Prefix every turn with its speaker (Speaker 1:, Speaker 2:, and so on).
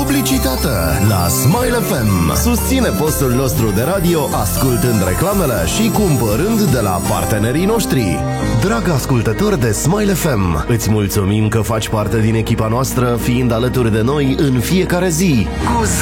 Speaker 1: Publicitate la Smile FM. Susține postul nostru de radio ascultând reclamele și cumpărând de la partenerii noștri. Dragă ascultător de Smile FM, îți mulțumim că faci parte din echipa noastră, fiind alături de noi în fiecare zi.